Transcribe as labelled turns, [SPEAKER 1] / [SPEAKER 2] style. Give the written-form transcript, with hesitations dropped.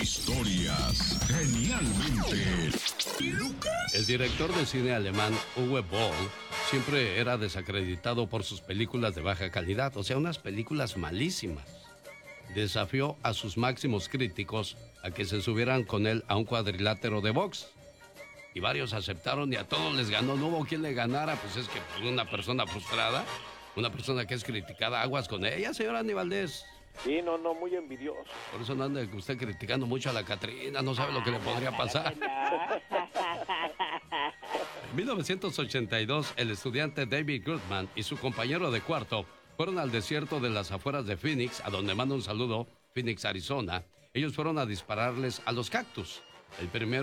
[SPEAKER 1] Historias genialmente Lucas.
[SPEAKER 2] El director de cine alemán Uwe Boll siempre era desacreditado por sus películas de baja calidad, o sea, unas películas malísimas. Desafió a sus máximos críticos a que se subieran con él a un cuadrilátero de box. Y varios aceptaron y a todos les ganó. No hubo quien le ganara, pues es que una persona frustrada, una persona que es criticada, aguas con ella, señora Andy Valdés.
[SPEAKER 3] Sí, no, muy envidioso.
[SPEAKER 2] Por eso no anda usted criticando mucho a la Catrina, no sabe lo que le podría pasar. En 1982, el estudiante David Goodman y su compañero de cuarto fueron al desierto de las afueras de Phoenix, a donde manda un saludo, Phoenix, Arizona. Ellos fueron a dispararles a los cactus. El primero